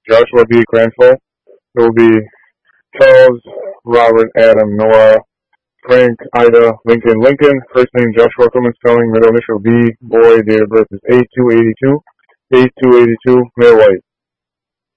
Joshua B. Granville. It will be Charles Robert Adam Noah Frank Ida Lincoln Lincoln. First name Joshua Common spelling, middle initial B. Boy, date of birth is 8/2/82. 8/2/82, male white.